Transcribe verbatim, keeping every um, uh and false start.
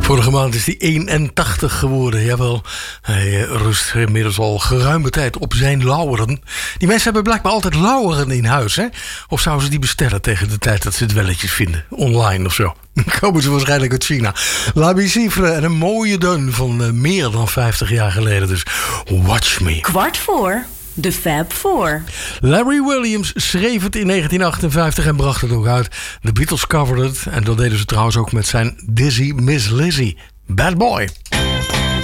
Vorige maand is hij eenentachtig geworden. Jawel, hij rust inmiddels al geruime tijd op zijn lauweren. Die mensen hebben blijkbaar altijd lauweren in huis, hè? Of zouden ze die bestellen tegen de tijd dat ze het welletjes vinden? Online of zo. Dan komen ze waarschijnlijk uit China. La Bicifre en een mooie deun van uh, meer dan vijftig jaar geleden. Dus watch me. Kwart voor de Fab Four. Larry Williams schreef het in negentien achtenvijftig en bracht het ook uit. De Beatles covered het. En dat deden ze trouwens ook met zijn Dizzy Miss Lizzy. Bad Boy.